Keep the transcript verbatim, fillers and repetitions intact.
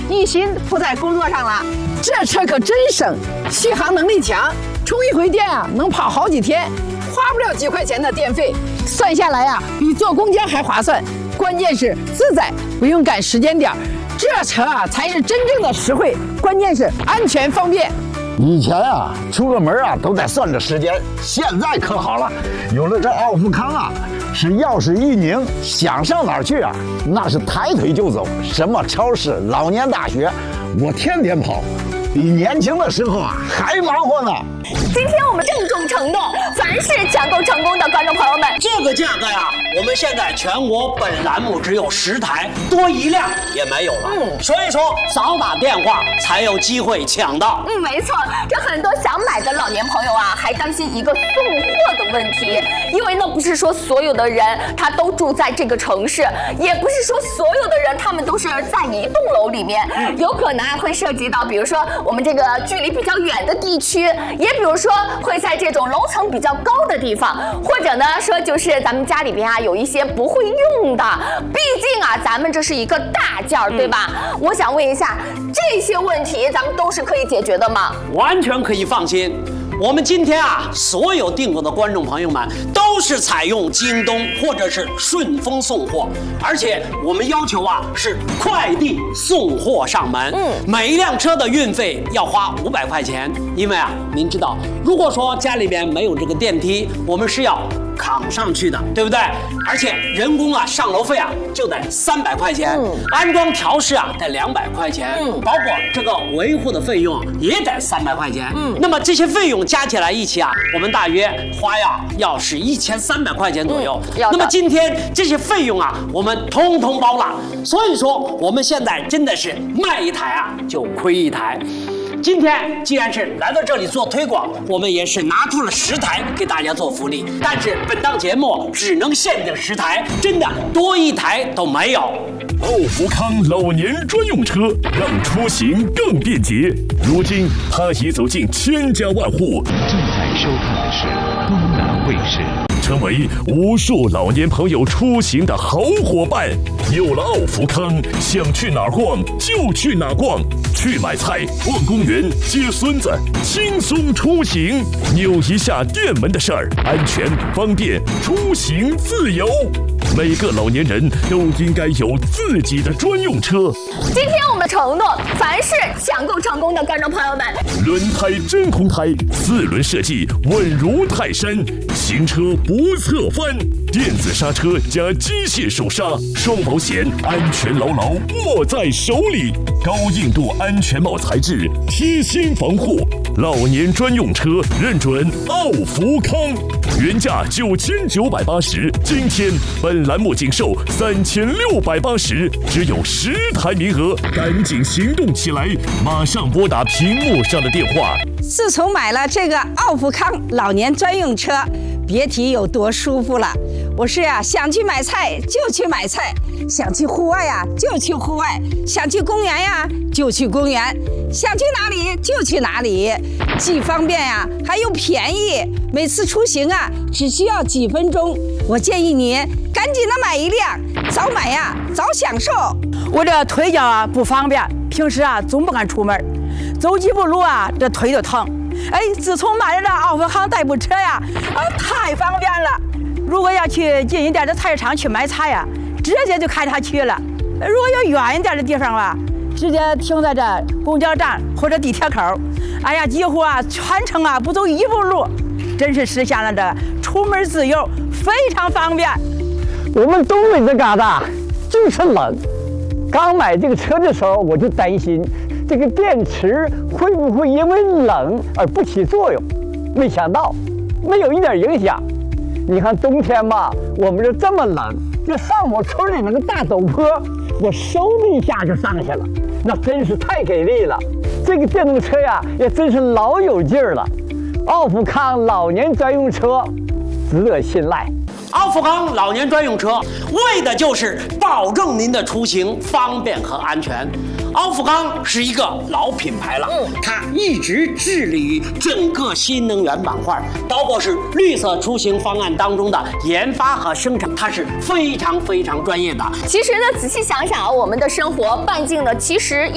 一心扑在工作上了。这车可真省，续航能力强，充一回电啊能跑好几天，花不了几块钱的电费，算下来啊比坐公交还划算。关键是自在，不用赶时间点，这车啊才是真正的实惠，关键是安全方便。 以前啊，出个门啊都得算着时间，现在可好了，有了这奥富康啊，是钥匙一拧，想上哪儿去啊，那是抬腿就走。什么超市、老年大学，我天天跑，比年轻的时候啊还忙活呢。 今天我们郑重承诺，凡是抢购成功的观众朋友们， 这个价格呀，我们现在全国本栏目只有十台，多一辆也没有了。嗯，所以说早打电话才有机会抢到。 嗯，没错，这很多想买的老年朋友啊，还担心一个送货的问题，因为呢，不是说所有的人他都住在这个城市，也不是说所有的人他们都是在一栋楼里面，嗯、有可能会涉及到，比如说我们这个距离比较远的地区，也比如说会在这种楼层比较高的地方，或者呢说就是咱们家里边啊有一些不会用的，毕竟啊咱们这是一个大件儿，对吧？嗯、我想问一下，这些问题咱们都是可以解决的吗？ 完全可以放心。我们今天啊，所有订购的观众朋友们都是采用京东或者是顺丰送货，而且我们要求啊是快递送货上门。嗯，每一辆车的运费要花五百块钱，因为啊，您知道，如果说家里边没有这个电梯，我们是要扛上去的，对不对？而且人工啊上楼费啊就得三百块钱，嗯、安装调试啊得两百块钱，嗯、包括这个维护的费用也得三百块钱。嗯，那么这些费用加起来一起啊，我们大约花呀要是一千三百块钱左右。嗯、那么今天这些费用啊，我们通通包了。所以说我们现在真的是卖一台啊就亏一台。今天既然是来到这里做推广，我们也是拿出了十台给大家做福利，但是本档节目只能限定十台，真的多一台都没有。 奥福康老年专用车让出行更便捷，如今它已走进千家万户。 正在收看的是东南卫视， 成为无数老年朋友出行的好伙伴。有了奥福康，想去哪儿逛就去哪儿逛，去买菜、逛公园、接孙子，轻松出行。扭一下电门的事儿，安全方便，出行自由。每个老年人都应该有自己的专用车。 今天我们承诺，凡是抢购成功的观众朋友们， 轮胎真空胎，四轮设计稳如泰山，行车不侧翻，电子刹车加机械手刹，双保险，安全牢牢握在手里。高硬度安全帽材质，贴心防护，老年专用车认准奥福康，原价九千九百八十，今天本栏目仅售三千六百八十，只有十台名额，赶紧行动起来，马上拨打屏幕上的电话。 自从买了这个奥福康老年专用车，别提有多舒服了。我是呀、啊，想去买菜就去买菜，想去户外呀、啊、就去户外，想去公园呀、啊、就去公园，想去哪里就去哪里，既方便呀、啊、还又便宜。每次出行啊只需要几分钟，我建议你赶紧的买一辆，早买呀早享受。 我这腿脚啊不方便，平时啊总不敢出门，走几步路啊这腿就疼。哎，自从买了这奥福康代步车呀，啊太方便了。如果要去近一点的菜市场去买菜呀，直接就开它去了。如果有远一点的地方吧，直接停在这公交站或者地铁口。哎呀，几乎啊全程啊不走一步路，真是实现了这出门自由，非常方便。 我们东北这旮瘩就是冷，刚买这个车的时候我就担心这个电池会不会因为冷而不起作用，没想到没有一点影响。你看冬天吧，我们这这么冷，就上我村里那个大陡坡，我嗖的一下就上去了，那真是太给力了。这个电动车呀，也真是老有劲儿了。奥福康老年专用车值得信赖。 奥福康老年专用车为的就是保证您的出行方便和安全。奥福康是一个老品牌了，嗯，它一直致力于整个新能源板块，包括是绿色出行方案当中的研发和生产，它是非常非常专业的。 其实呢，仔细想想啊，我们的生活半径呢，其实